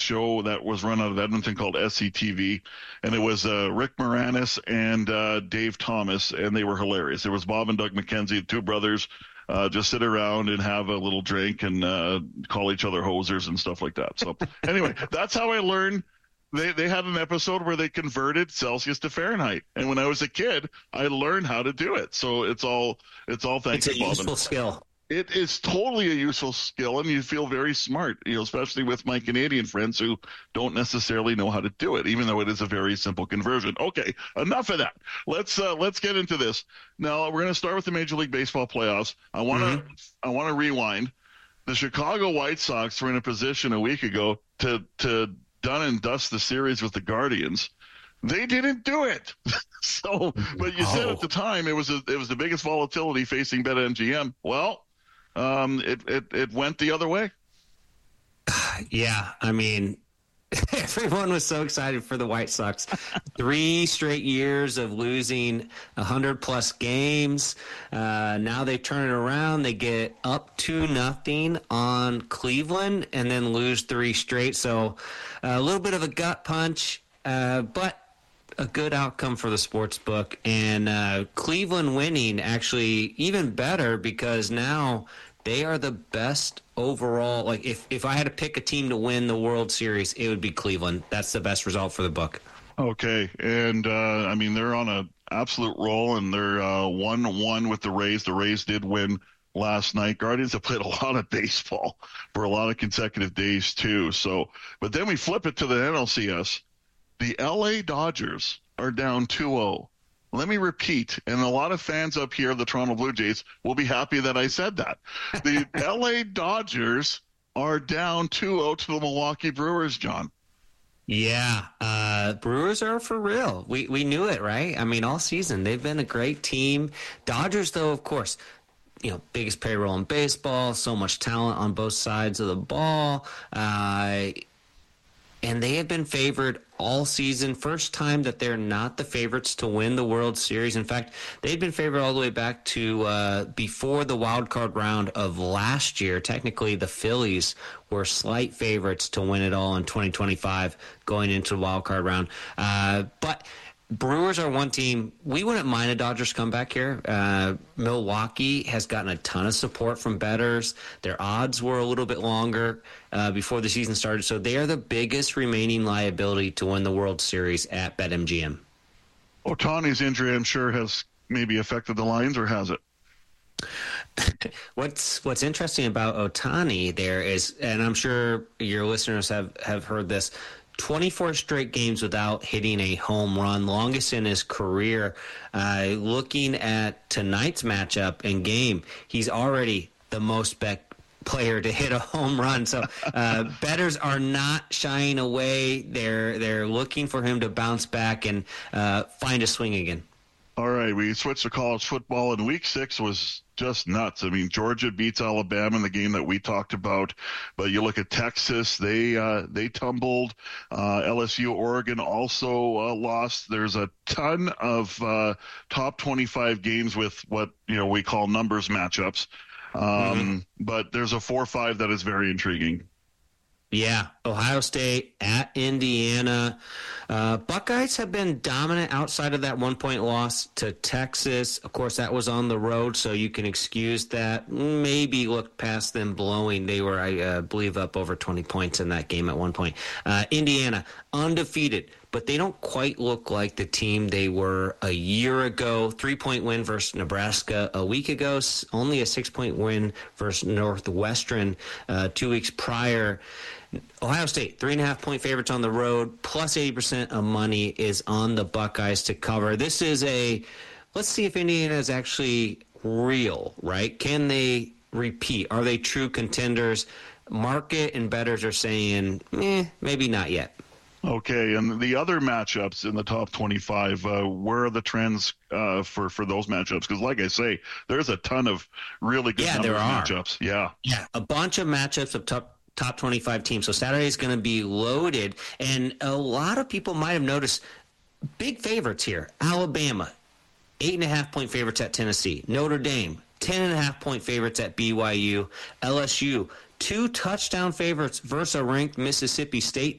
show that was run out of Edmonton called SCTV, and it was Rick Moranis and Dave Thomas, and they were hilarious. It was Bob and Doug McKenzie, the two brothers, just sit around and have a little drink and call each other hosers and stuff like that. So anyway, that's how I learned. They had an episode where they converted Celsius to Fahrenheit, and when I was a kid, I learned how to do it. So it's all thanks to Bob. It's a useful skill. It is totally a useful skill, and you feel very smart, especially with my Canadian friends who don't necessarily know how to do it, even though it is a very simple conversion. Okay, enough of that. Let's get into this. Now we're going to start with the Major League Baseball playoffs. I want to rewind. The Chicago White Sox were in a position a week ago to done and dust the series with the Guardians. They didn't do it. But you said at the time it was the biggest volatility facing BetMGM. Well, it went the other way. Yeah, I mean, everyone was so excited for the White Sox. 3 straight years of losing 100-plus games. Now they turn it around. They get up 2-0 on Cleveland and then lose 3 straight. So a little bit of a gut punch, but a good outcome for the sports book. And Cleveland winning actually even better because now they are the best overall. Like if I had to pick a team to win the World Series, it would be Cleveland. That's the best result for the book. Okay, and I mean they're on an absolute roll, and they're 1-1 with the Rays. The Rays did win last night. Guardians have played a lot of baseball for a lot of consecutive days too. So, but then we flip it to the NLCS. The LA Dodgers are down 2-0. Let me repeat, and a lot of fans up here of the Toronto Blue Jays will be happy that I said that. The LA Dodgers are down 2-0 to the Milwaukee Brewers, John. Yeah, Brewers are for real. We knew it, right? I mean, all season they've been a great team. Dodgers, though, of course, biggest payroll in baseball, so much talent on both sides of the ball. And they have been favored all season. First time that they're not the favorites to win the World Series. In fact, they've been favored all the way back to before the wild card round of last year. Technically, the Phillies were slight favorites to win it all in 2025 going into the wild card round. But Brewers are one team. We wouldn't mind a Dodgers comeback here. Milwaukee has gotten a ton of support from bettors. Their odds were a little bit longer before the season started, so they are the biggest remaining liability to win the World Series at BetMGM. Ohtani's injury, I'm sure, has maybe affected the lines, or has it? What's interesting about Ohtani there is, and I'm sure your listeners have heard this, 24 straight games without hitting a home run, longest in his career. Looking at tonight's matchup and game, he's already the most bet player to hit a home run. So bettors are not shying away. They're looking for him to bounce back and find a swing again. All right, we switched to college football, and Week 6 was just nuts. I mean, Georgia beats Alabama in the game that we talked about, but you look at Texas, they tumbled. LSU, Oregon also lost. There's a ton of top 25 games with what we call numbers matchups, but there's a 4-5 that is very intriguing. Yeah, Ohio State at Indiana. Buckeyes have been dominant outside of that 1-point loss to Texas. Of course, that was on the road, so you can excuse that. Maybe look past them blowing. They were, I believe, up over 20 points in that game at one point. Indiana, undefeated, but they don't quite look like the team they were a year ago. 3-point win versus Nebraska a week ago. Only a 6-point win versus Northwestern 2 weeks prior. Ohio State, 3.5-point favorites on the road, plus 80% of money is on the Buckeyes to cover. This is let's see if Indiana is actually real, right? Can they repeat? Are they true contenders? Market and bettors are saying, maybe not yet. Okay, and the other matchups in the top 25, where are the trends for those matchups? Because like I say, there's a ton of really good matchups. Yeah, a bunch of matchups of top 25 teams. So Saturday is going to be loaded, and a lot of people might have noticed big favorites here. Alabama, 8.5-point favorites at Tennessee. Notre Dame, 10.5-point favorites at BYU. LSU, 2 touchdown favorites versus a ranked Mississippi State